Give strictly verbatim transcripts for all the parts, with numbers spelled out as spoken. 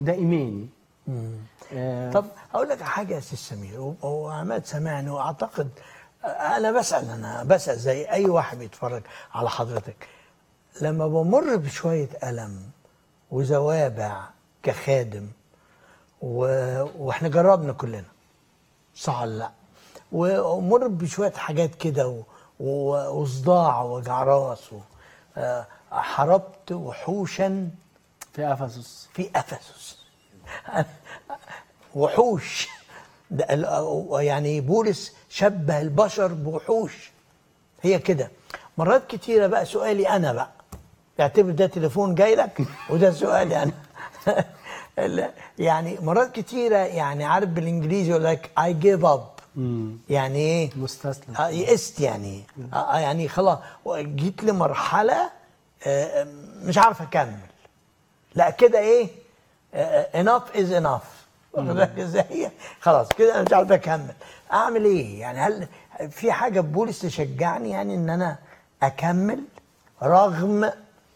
ده ايماني. آه طب اقول لك حاجه يا استاذ سمير، وعماد سمعني واعتقد انا بسال انا بسال زي اي واحد بيتفرج على حضرتك. لما بمر بشويه الم وزوابع كخادم و... واحنا جربنا كلنا، صح ولا لا؟ ومر بشويه حاجات كده و... و... وصداع وجع راس و... آه حاربت وحوشا في افسس في افسس وحوش. يعني بولس شبه البشر بوحوش. هي كده مرات كتيره. بقى سؤالي انا بقى، اعتبر ده تليفون جاي لك وده سؤالي انا. يعني مرات كتيره، يعني عارف بالانجليزي يقول لك I give up. يعني ايه؟ مستسلم. آه يئست يعني. آه يعني خلاص جيت لمرحله آه مش عارف اكمل. لا كده ايه؟ آه enough is enough. واخد بالك ازاي؟ خلاص كده انا مش عارف اكمل. اعمل ايه؟ يعني هل في حاجه بولس تشجعني يعني ان انا اكمل رغم؟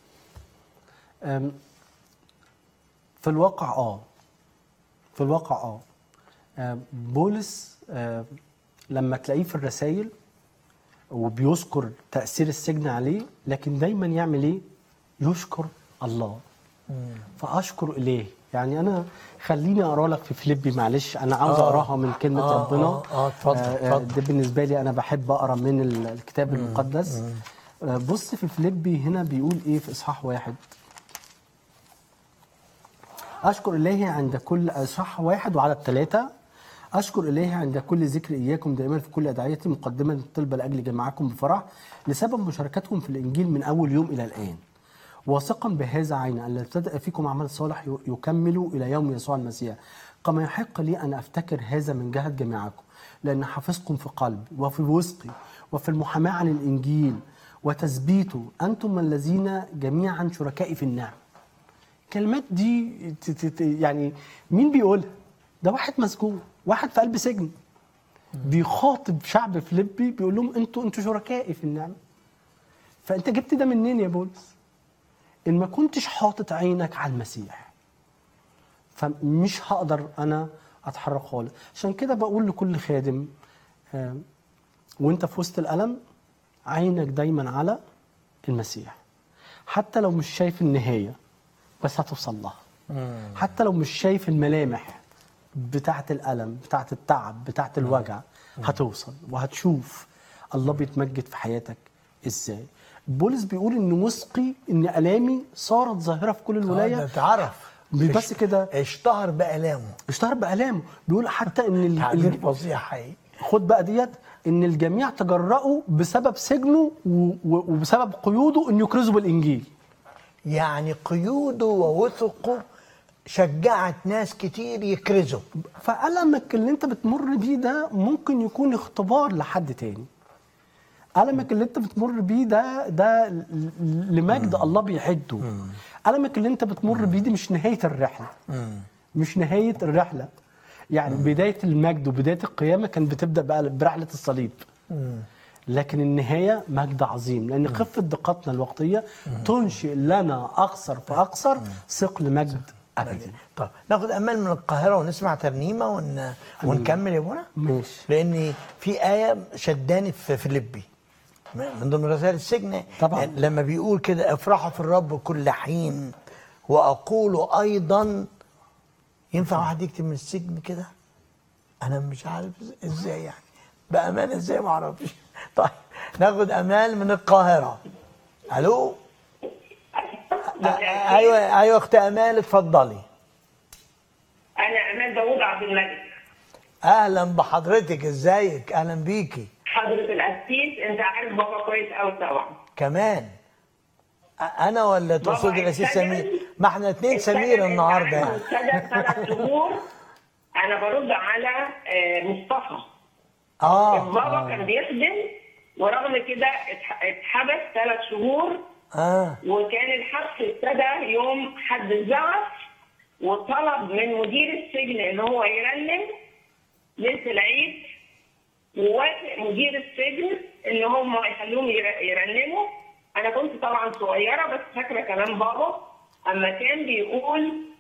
في الواقع اه في الواقع اه بولس آه لما تلاقيه في الرسائل وبيذكر تأثير السجن عليه، لكن دايما يعمل ايه؟ يشكر الله. مم. فأشكر إليه. يعني أنا خليني أقرأ لك في فيليبي، معلش أنا عاوز آه أقراها من كلمة آه ربنا. اه اه اتفضل اتفضل. ده بالنسبة لي أنا بحب أقرأ من الكتاب مم. المقدس. مم. بص في فيليبي هنا بيقول إيه في إصحاح واحد. أشكر إليه عند كل إصحاح واحد وعدد ثلاثة. أشكر إليه عند كل ذكر إياكم دائما في كل أدعيتي، مقدما الطلبة لأجل جماعكم بفرح لسبب مشاركتكم في الإنجيل من أول يوم إلى الآن، واثقا بهذا عينا الذي ابتدأ فيكم عمل صالح يكمل إلى يوم يسوع المسيح، كما يحق لي أن أفتكر هذا من جهة جميعكم، لأن حافظكم في قلبي وفي وثقي وفي المحاماة عن الإنجيل وتثبيته، أنتم الذين جميعا شركائي في النعم. الكلمات دي يعني مين بيقولها؟ ده واحد مسجون، واحد في قلب سجن، بيخاطب شعب فيليبي بيقول لهم انتوا انتوا شركائي في النعمه. فانت جبت ده منين يا بولس؟ ان ما كنتش حاطط عينك على المسيح فمش هقدر انا اتحرك خالص. عشان كده بقول لكل خادم آه وانت في وسط الالم عينك دايما على المسيح، حتى لو مش شايف النهايه بس هتوصل لها. حتى لو مش شايف الملامح بتاعت الألم، بتاعت التعب، بتاعت الوجع، هتوصل وهتشوف الله بيتمجد في حياتك ازاي. بولس بيقول ان وثقي ان الامي صارت ظاهره في كل الولايه. ده تعرف بس كده اشتهر بالامه. اشتهر بالامه. بيقول حتى ان تعبير فظيع حقيقي. خد بقى ديت ان الجميع تجرؤوا بسبب سجنه وبسبب قيوده ان يكرزوا بالانجيل. يعني قيوده ووثقه شجعت ناس كتير يكرزوا. فألمك اللي انت بتمر بيه ده ممكن يكون اختبار لحد تاني. ألمك اللي انت بتمر بيه ده ده لمجد الله بيحده. ألمك اللي انت بتمر بيه دي مش نهاية الرحلة. مش نهاية الرحلة. يعني بداية المجد وبداية القيامة كان بتبدأ بقى برحلة الصليب. لكن النهاية مجد عظيم، لأن خفة دقتنا الوقتية تنشئ لنا أقصر فأقصر ثقل مجد أبدي. طب ناخد أمال من القاهرة ونسمع ترنيمة ون... ونكمل يا بونا. ماشي. لأن في آية شداني في فيليبي من ضمن رسائل السجن طبعا. لما بيقول كده افرحوا في الرب كل حين وأقول أيضا. ينفع واحد يكتب من السجن كده؟ أنا مش عارف إزاي يعني بأمانة إزاي ما أعرفش. طيب ناخد أمال من القاهرة. ألو. ايوه ايوه اخت امال اتفضلي. انا امال داوود عبد الملك. اهلا بحضرتك، ازيك؟ اهلا بيكي حضره القسيس. انت عارف بابا كويس قوي طبعا. كمان انا ولا تقصدي القسيس سمير؟ ما احنا اتنين سمير النهارده يعني. ابتدى ثلاث شهور انا برد على مصطفى. اه بابا آه. كان بيخدم ورغم كده اتحبس ثلاث شهور. اه وكان الحبس ابتدى يوم حد الزعف، وطلب من مدير السجن ان هو يرنم ليله العيد، ووافق مدير السجن ان هم يخلوهم يرنموا. انا كنت طبعا صغيره بس فاكره كلام بابا اما كان بيقول